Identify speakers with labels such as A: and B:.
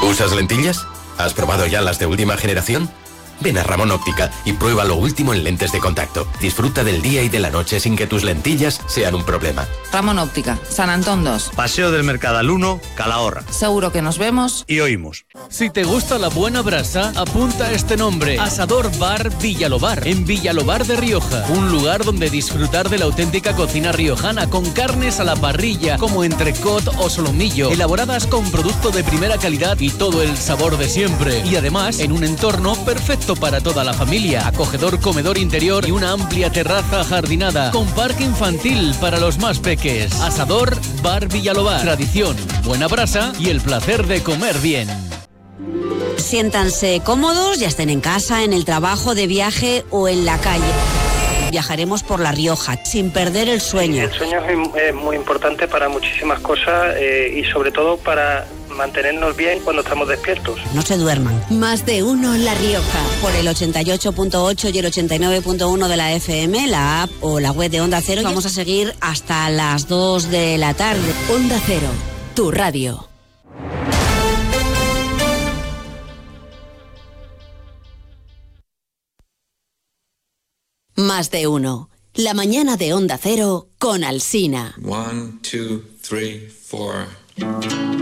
A: ¿Usas lentillas? ¿Has probado ya las de última generación? Ven a Ramón Óptica y prueba lo último en lentes de contacto. Disfruta del día y de la noche sin que tus lentillas sean un problema.
B: Ramón Óptica, San Antón 2.
C: Paseo del Mercadal 1, Calahorra.
B: Seguro que nos vemos
C: y oímos.
D: Si te gusta la buena brasa, apunta este nombre: Asador Bar Villalobar, en Villalobar de Rioja. Un lugar donde disfrutar de la auténtica cocina riojana, con carnes a la parrilla, como entrecot o solomillo, elaboradas con producto de primera calidad y todo el sabor de siempre. Y además, en un entorno perfecto para toda la familia, acogedor comedor interior y una amplia terraza jardinada, con parque infantil para los más peques. Asador Bar Villalobar. Tradición, buena brasa y el placer de comer bien.
E: Siéntanse cómodos, ya estén en casa, en el trabajo, de viaje o en la calle. Viajaremos por La Rioja, sin perder el sueño.
F: El sueño es muy importante para muchísimas cosas y sobre todo para mantenernos bien cuando estamos despiertos.
E: No se duerman.
G: Más de uno La Rioja.
E: Por el 88.8 y el 89.1 de la FM, la app o la web de Onda Cero. Vamos a seguir hasta las 2 de la tarde.
G: Onda Cero, tu radio. Más de uno. La mañana de Onda Cero con Alsina.
H: 1, 2, 3, 4.